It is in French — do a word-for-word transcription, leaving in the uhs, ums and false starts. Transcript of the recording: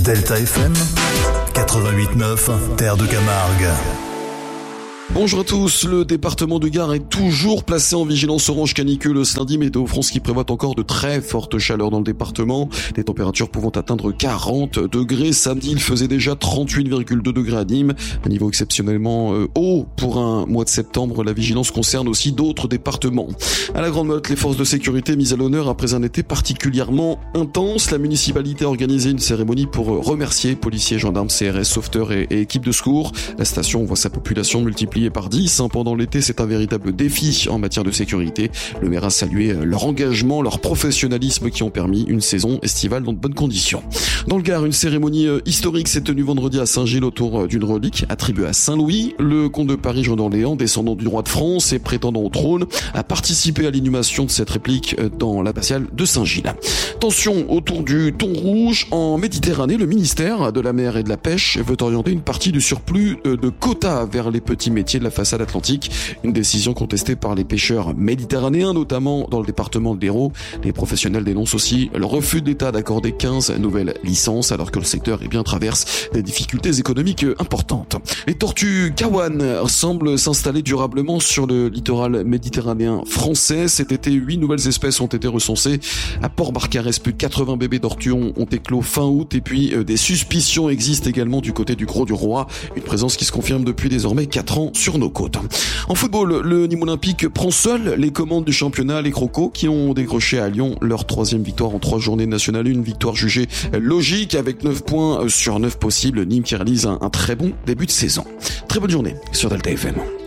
Delta F M quatre-vingt-huit neuf, Terre de Camargue. Bonjour à tous, le département du Gard est toujours placé en vigilance orange canicule ce lundi. Météo France qui prévoit encore de très fortes chaleurs dans le département, des températures pouvant atteindre quarante degrés. Samedi, il faisait déjà trente-huit virgule deux degrés à Nîmes, un niveau exceptionnellement euh, haut pour un mois de septembre. La vigilance concerne aussi d'autres départements. À la Grande Motte, les forces de sécurité mises à l'honneur après un été particulièrement intense. La municipalité a organisé une cérémonie pour remercier policiers, gendarmes, C R S, sauveteurs et, et équipes de secours. La station voit sa population multipliée par dix. Pendant l'été, c'est un véritable défi en matière de sécurité. Le maire a salué leur engagement, leur professionnalisme qui ont permis une saison estivale dans de bonnes conditions. Dans le Gard, une cérémonie historique s'est tenue vendredi à Saint-Gilles autour d'une relique attribuée à Saint-Louis. Le comte de Paris, Jean d'Orléans, descendant du roi de France et prétendant au trône, a participé à l'inhumation de cette réplique dans l'abbatiale de Saint-Gilles. Tension autour du thon rouge. En Méditerranée, le ministère de la Mer et de la Pêche veut orienter une partie du surplus de quotas vers les petits métiers de la façade atlantique. Une décision contestée par les pêcheurs méditerranéens, notamment dans le département de l'Hérault. Les professionnels dénoncent aussi le refus de l'État d'accorder quinze nouvelles licences, alors que le secteur eh bien, traverse des difficultés économiques importantes. Les tortues Kawan semblent s'installer durablement sur le littoral méditerranéen français. Cet été, huit nouvelles espèces ont été recensées. À Port-Barcarès, plus de quatre-vingts bébés tortues ont éclos fin août. Et puis, euh, des suspicions existent également du côté du Gros du Roi. Une présence qui se confirme depuis désormais quatre ans sur nos côtes. En football, le Nîmes Olympique prend seul les commandes du championnat. Les Crocos qui ont décroché à Lyon leur troisième victoire en trois journées nationales. Une victoire jugée logique avec neuf points sur neuf possibles. Nîmes qui réalise un, un très bon début de saison. Très bonne journée sur Delta F M.